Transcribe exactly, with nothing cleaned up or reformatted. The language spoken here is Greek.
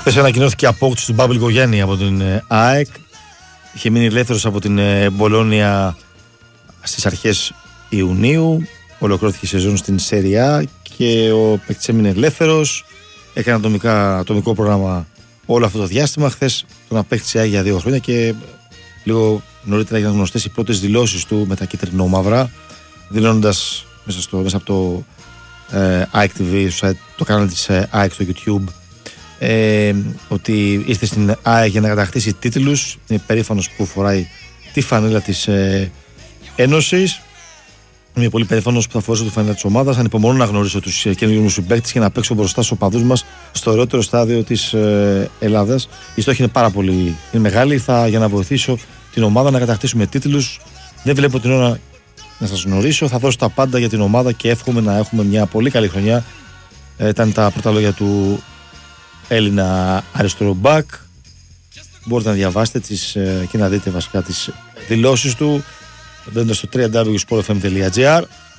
Χθες ανακοινώθηκε η απόκτηση του Μπάμπελ Γκογιάννη από την ΑΕΚ. Είχε μείνει ελεύθερος από την Μπολόνια στις αρχές Ιουνίου. Ολοκληρώθηκε η σεζόν στην Σέρια και ο παίκτης έμεινε ελεύθερος. Έκανε ατομικά, ατομικό πρόγραμμα όλο αυτό το διάστημα. Χθες τον απέκτησε ΑΕΚ για δύο χρόνια και λίγο νωρίτερα έγιναν γνωστές οι πρώτες δηλώσεις του με τα κίτρινο-μαύρα, δηλώνοντας μέσα, στο, μέσα από το ε, ΑΕΚ τι βι, το κανάλι της ε, ΑΕΚ στο YouTube, ε, ότι ήρθε στην ΑΕΚ για να κατακτήσει τίτλους. Είναι περήφανος που φοράει τη φανέλα της ε, Ένωσης. Είμαι πολύ περήφανος που θα φορέσω τη φανέλα της ομάδας. Ανυπομονώ να γνωρίσω τους καινούριους μου συμπαίκτες και να παίξω μπροστά στους οπαδούς μας στο ωραιότερο στάδιο της ε, Ελλάδας. Η στόχη είναι πάρα πολύ είναι μεγάλη. Θα, για να βοηθήσω την ομάδα να κατακτήσουμε τίτλους. Δεν βλέπω την ώρα να σας γνωρίσω. Θα δώσω τα πάντα για την ομάδα και εύχομαι να έχουμε μια πολύ καλή χρονιά. Ε, ήταν τα πρώτα λόγια του Έλληνα αριστερού μπακ. Μπορείτε να διαβάσετε τις, ε, και να δείτε βασικά τις δηλώσεις του μπαίνοντας στο double-u double-u double-u τελεία sport f m τελεία g r.